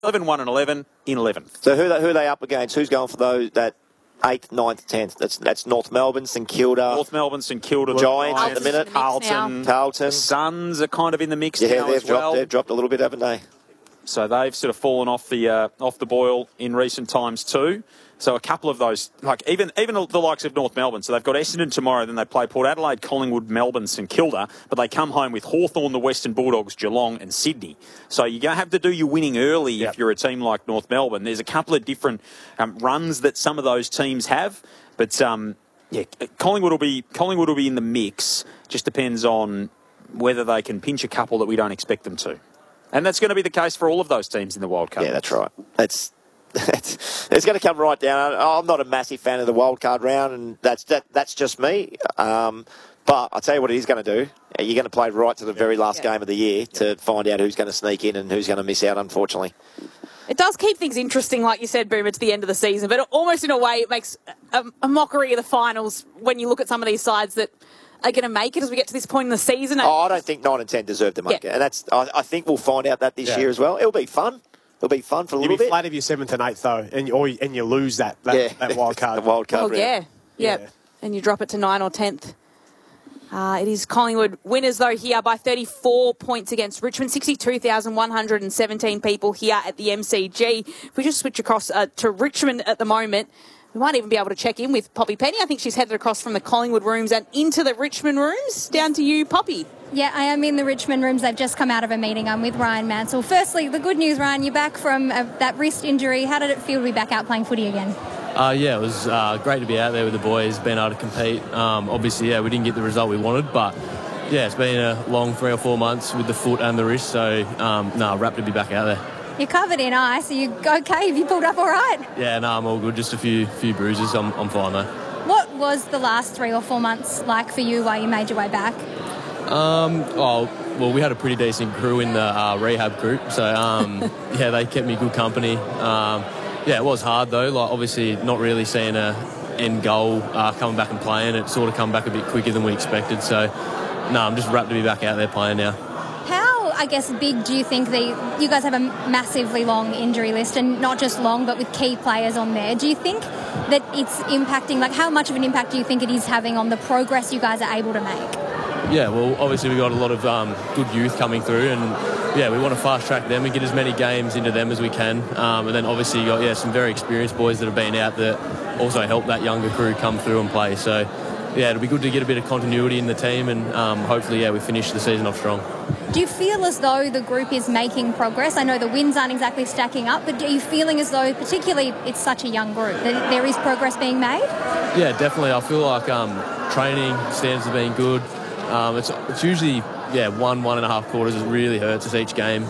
11, 1 and 11 in 11th. So who are they up against? Who's going for that 8th, 9th, 10th? That's North Melbourne, St Kilda. North Melbourne, St Kilda. Giants at the minute. Carlton. The Suns are kind of in the mix now as well. They've dropped a little bit, haven't they? So they've sort of fallen off the boil in recent times too. So a couple of those, like even the likes of North Melbourne. So they've got Essendon tomorrow, then they play Port Adelaide, Collingwood, Melbourne, St Kilda, but they come home with Hawthorn, the Western Bulldogs, Geelong and Sydney. So you're going to have to do your winning early if you're a team like North Melbourne. There's a couple of different runs that some of those teams have, but Collingwood will be in the mix. Just depends on whether they can pinch a couple that we don't expect them to. And that's going to be the case for all of those teams in the Wild Card. Yeah, that's right. It's going to come right down. I'm not a massive fan of the wildcard round, and that's just me. But I'll tell you what it is going to do. You're going to play right to the very last game of the year to find out who's going to sneak in and who's going to miss out, unfortunately. It does keep things interesting, like you said, Boomer, to the end of the season, but almost in a way it makes a mockery of the finals when you look at some of these sides that are going to make it as we get to this point in the season. I don't think 9 and 10 deserve to make it, and I think we'll find out that this year as well. It'll be fun. It'll be fun for a little bit. You'll be flat if you're 7th and 8th, though, and you lose that wild card. The wild card round. Yeah. And you drop it to 9 or 10th. It is Collingwood winners, though, here by 34 points against Richmond. 62,117 people here at the MCG. If we just switch across to Richmond at the moment, we might even be able to check in with Poppy Penny. I think she's headed across from the Collingwood rooms and into the Richmond rooms. Down to you, Poppy. Yeah, I am in the Richmond rooms. They've just come out of a meeting. I'm with Ryan Mansell. Firstly, the good news, Ryan, you're back from that wrist injury. How did it feel to be back out playing footy again? It was great to be out there with the boys, being able to compete. Obviously, we didn't get the result we wanted, but it's been a long 3 or 4 months with the foot and the wrist, so wrapped to be back out there. You're covered in ice. Are you okay? Have you pulled up all right? Yeah, I'm all good. Just a few bruises. I'm fine though. What was the last 3 or 4 months like for you while you made your way back? We had a pretty decent crew in the rehab group, so they kept me good company. It was hard though. Like obviously, not really seeing a end goal coming back and playing. It sort of come back a bit quicker than we expected. So, I'm just wrapped to be back out there playing now. How, I guess, big do you think you guys have a massively long injury list, and not just long, but with key players on there? Do you think that it's impacting? Like, how much of an impact do you think it is having on the progress you guys are able to make? Yeah, well, obviously we've got a lot of good youth coming through, and we want to fast track them and get as many games into them as we can. And then obviously you got some very experienced boys that have been out that also help that younger crew come through and play. So it'll be good to get a bit of continuity in the team, and hopefully we finish the season off strong. Do you feel as though the group is making progress? I know the wins aren't exactly stacking up, but are you feeling as though, particularly it's such a young group, that there is progress being made? Yeah, definitely. I feel like training standards have been good. It's usually 1.5 quarters. It really hurts us each game.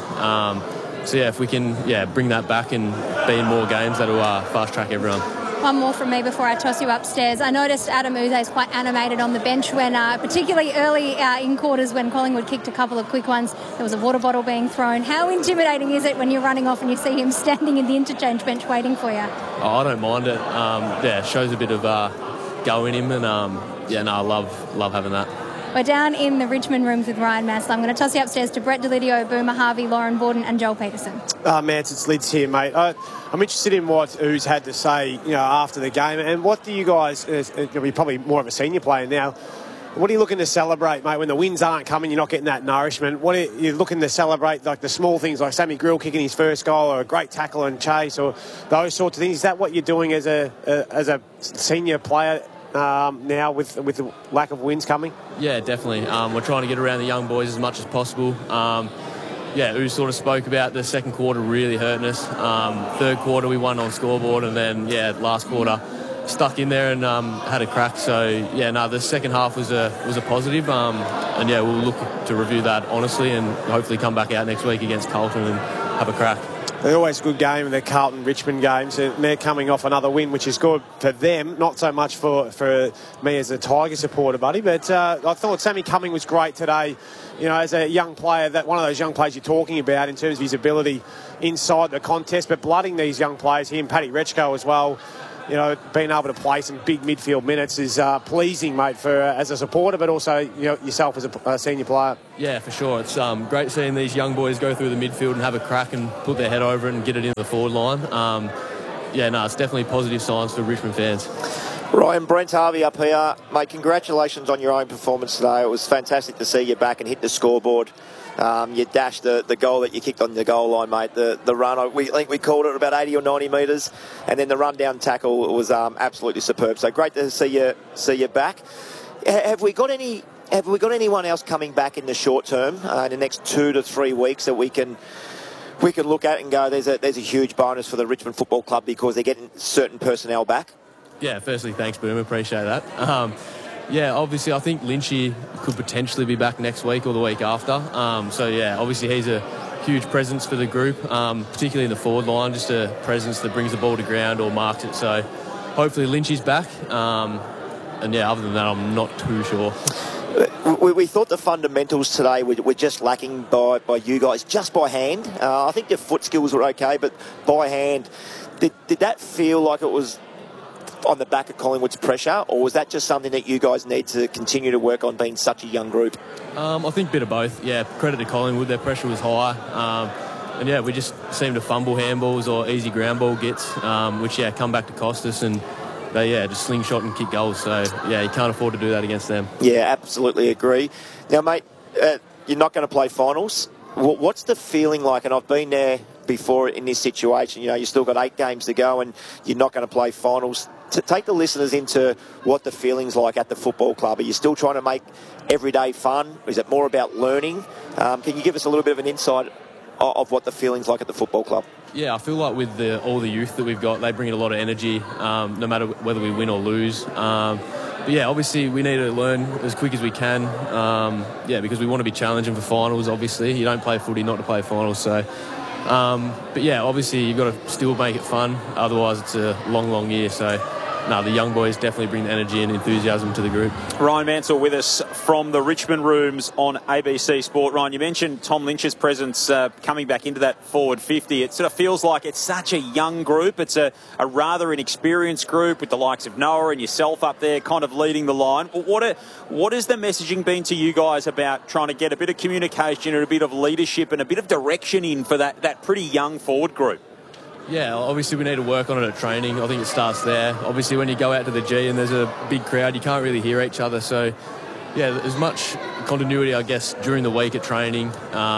If we can bring that back and be in more games, that'll fast track everyone. One more from me before I toss you upstairs. I noticed Adam Uze is quite animated on the bench when, particularly early in quarters when Collingwood kicked a couple of quick ones, there was a water bottle being thrown. How intimidating is it when you're running off and you see him standing in the interchange bench waiting for you? I don't mind it. It shows a bit of go in him, and I love having that. We're down in the Richmond rooms with Ryan Mansell. I'm going to toss you upstairs to Brett Delidio, Boomer Harvey, Lauren Borden and Joel Peterson. Mance, it's Lids here, mate. I'm interested in what Ooze had to say after the game. And what do you guys, you're probably more of a senior player now, what are you looking to celebrate, mate, when the wins aren't coming, you're not getting that nourishment? What are you looking to celebrate, like the small things like Sammy Grill kicking his first goal or a great tackle and chase or those sorts of things? Is that what you're doing as a senior player now with the lack of wins coming? Yeah, definitely. We're trying to get around the young boys as much as possible. Ooze sort of spoke about the second quarter really hurting us. Third quarter we won on scoreboard, and then last quarter stuck in there and had a crack. So the second half was a positive. We'll look to review that honestly and hopefully come back out next week against Carlton and have a crack. They're always a good game in the Carlton-Richmond games, and they're coming off another win, which is good for them, not so much for me as a Tiger supporter, buddy. But I thought Sammy Cumming was great today, as a young player, that one of those young players you're talking about in terms of his ability inside the contest, but blooding these young players, he and Paddy Rechko as well. you know, being able to play some big midfield minutes is pleasing, mate, for as a supporter, but also, you know, yourself as a senior player. Yeah, for sure. It's great seeing these young boys go through the midfield and have a crack and put their head over it and get it into the forward line. It's definitely positive signs for Richmond fans. Ryan, Brent Harvey up here. Mate, congratulations on your own performance today. It was fantastic to see you back and hit the scoreboard. You dashed the goal that you kicked on the goal line, mate. The run, I think we called it about 80 or 90 metres, and then the run-down tackle was absolutely superb. So great to see you back. Have we got anyone else coming back in the short term, in the next 2 to 3 weeks, that we can look at and go, there's a huge bonus for the Richmond Football Club because they're getting certain personnel back? Yeah, firstly, thanks, Boom. Appreciate that. Obviously, I think Lynchy could potentially be back next week or the week after. Obviously, he's a huge presence for the group, particularly in the forward line, just a presence that brings the ball to ground or marks it. So hopefully Lynchy's back. Other than that, I'm not too sure. We thought the fundamentals today were just lacking by you guys, just by hand. I think your foot skills were okay, but by hand, did that feel like it was on the back of Collingwood's pressure, or was that just something that you guys need to continue to work on, being such a young group? I think a bit of both. Yeah, credit to Collingwood, their pressure was high. We just seemed to fumble handballs or easy ground ball gets, which come back to cost us, and they just slingshot and kick goals. So you can't afford to do that against them. Yeah, absolutely agree. Now, mate, you're not going to play finals. What's the feeling like? And I've been there before in this situation. You know, you've still got 8 games to go, and you're not going to play finals. To take the listeners into what the feeling's like at the football club. Are you still trying to make every day fun? Is it more about learning? Can you give us a little bit of an insight of what the feeling's like at the football club? Yeah, I feel like with all the youth that we've got, they bring in a lot of energy, no matter whether we win or lose. Obviously we need to learn as quick as we can, because we want to be challenging for finals, obviously. You don't play footy not to play finals, so... obviously you've got to still make it fun, otherwise it's a long, long year, so... No, the young boys definitely bring the energy and enthusiasm to the group. Ryan Mansell with us from the Richmond Rooms on ABC Sport. Ryan, you mentioned Tom Lynch's presence coming back into that forward 50. It sort of feels like it's such a young group. It's a rather inexperienced group with the likes of Noah and yourself up there kind of leading the line. What has the messaging been to you guys about trying to get a bit of communication and a bit of leadership and a bit of direction in for that pretty young forward group? Yeah, obviously we need to work on it at training. I think it starts there. Obviously when you go out to the G and there's a big crowd, you can't really hear each other. So, there's much continuity, I guess, during the week at training.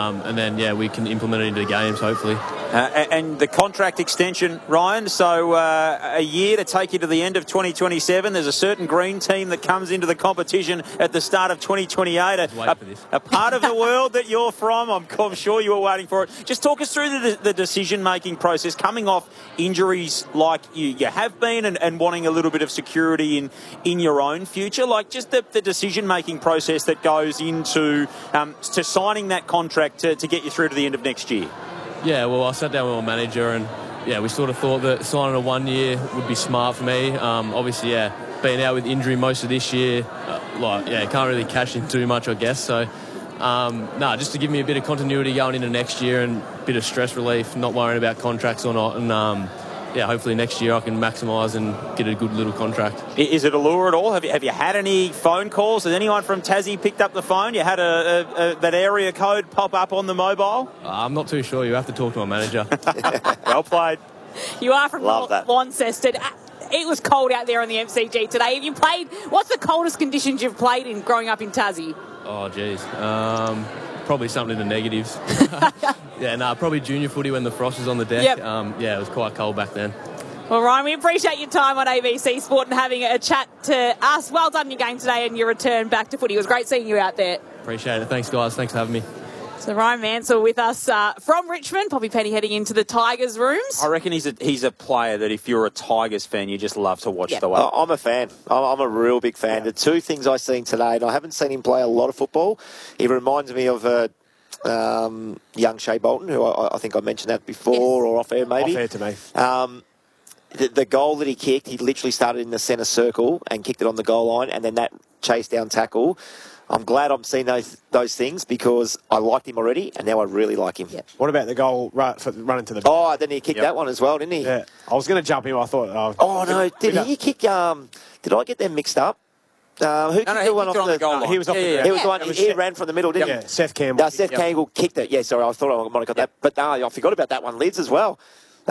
We can implement it into the games, hopefully. And the contract extension, Ryan, so a year to take you to the end of 2027. There's a certain green team that comes into the competition at the start of 2028. A part of the world that you're from, I'm sure you were waiting for it. Just talk us through the decision-making process, coming off injuries like you have been and wanting a little bit of security in your own future. Like just the decision-making process that goes into to signing that contract to get you through to the end of next year. Yeah, well, I sat down with my manager and, we sort of thought that signing a 1 year would be smart for me. Obviously, being out with injury most of this year, can't really cash in too much, I guess. So, just to give me a bit of continuity going into next year and a bit of stress relief, not worrying about contracts or not. And, hopefully next year I can maximise and get a good little contract. Is it a lure at all? Have you had any phone calls? Has anyone from Tassie picked up the phone? You had that area code pop up on the mobile? I'm not too sure. You have to talk to my manager. Well played. You are from Launceston. It was cold out there on the MCG today. Have you played? What's the coldest conditions you've played in growing up in Tassie? Oh, geez. Probably something in the negatives. Probably junior footy when the frost was on the deck. Yep. It was quite cold back then. Well, Ryan, we appreciate your time on ABC Sport and having a chat to us. Well done your game today and your return back to footy. It was great seeing you out there. Appreciate it. Thanks, guys. Thanks for having me. So Ryan Mansell with us from Richmond. Poppy Penny heading into the Tigers rooms. I reckon he's a player that if you're a Tigers fan, you just love to watch the way. I'm a fan. I'm a real big fan. Yeah. The two things I've seen today, and I haven't seen him play a lot of football, he reminds me of young Shea Bolton, who I think I mentioned that before, or off-air maybe. Off-air to me. The goal that he kicked, he literally started in the centre circle and kicked it on the goal line, and then that chase down tackle. I'm glad I'm seeing those things because I liked him already, and now I really like him. Yep. What about the goal running to the... Oh, then he kicked that one as well, didn't he? Yeah. I was going to jump in. I thought... Oh, no. Did he kick... did I get them mixed up? Who kicked the one off the goal line? He was off the He was the one. He ran from the middle, didn't he? Yeah, Seth Campbell. Seth Campbell kicked it. Yeah, sorry, I thought I might have got that. But no, I forgot about that one. Lids as well.